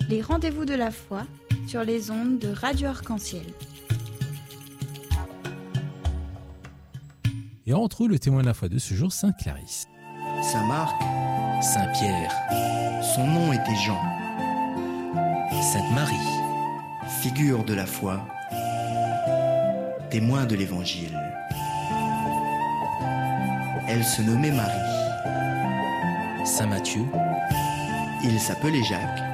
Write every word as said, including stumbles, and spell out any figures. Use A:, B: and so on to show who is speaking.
A: Les rendez-vous de la foi sur les ondes de Radio Arc-en-Ciel.
B: Et on retrouve le témoin de la foi de ce jour, Sainte Clarisse.
C: Saint Marc,
D: Saint Pierre,
C: son nom était Jean,
D: Sainte Marie,
C: figure de la foi, témoin de l'Évangile. Elle se nommait Marie.
D: Saint Matthieu,
C: Il s'appelait Jacques.